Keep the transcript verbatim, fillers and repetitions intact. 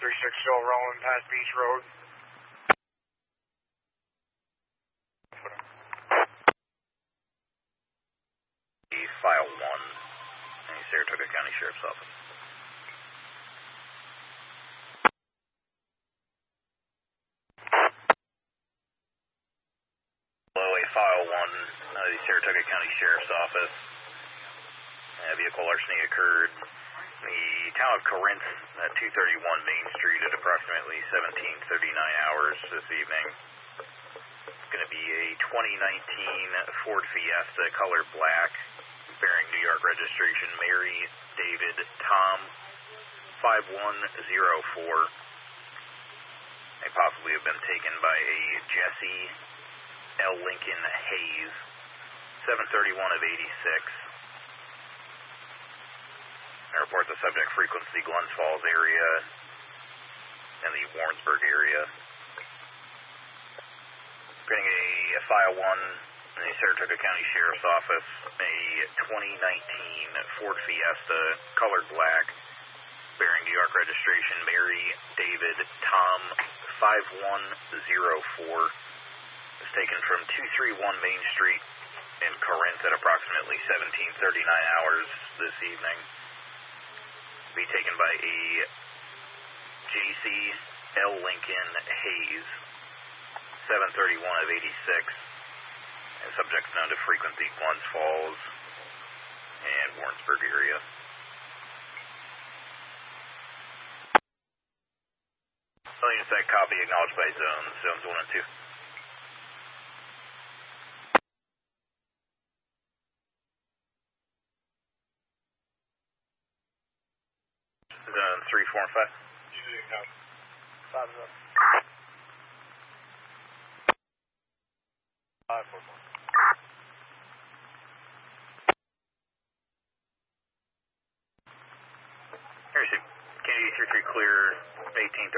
thirty-six still rolling past Beach Road. File one, in Saratoga County Sheriff's Office. Hello, a file one, uh, the Saratoga County Sheriff's Office. Uh, vehicle larceny occurred in the town of Corinth at two thirty-one Main Street at approximately seventeen thirty-nine hours this evening. It's going to be a twenty nineteen Ford Fiesta, color black, bearing New York registration, Mary David Tom five one zero four. May possibly have been taken by a Jesse L. Lincoln Hayes, seven thirty-one of eighty-six. I report the subject frequency Glens Falls area and the Warrensburg area. Getting a, a file one in the Saratoga County Sheriff's Office, a twenty nineteen Ford Fiesta, colored black, bearing New York registration, Mary David Tom five one zero four. Was taken from two thirty-one Main Street in Corinth at approximately seventeen thirty-nine hours this evening. Be taken by a J C L. Lincoln Hayes, seven thirty-one of eighty-six. And subjects known to frequency Glens Falls and Warrensburg area. William Sec, copy, acknowledged by zones, zones one and two. Zone three, four, and five. Five zero. Five four four. Here you see, Kennedy three three clear, eighteen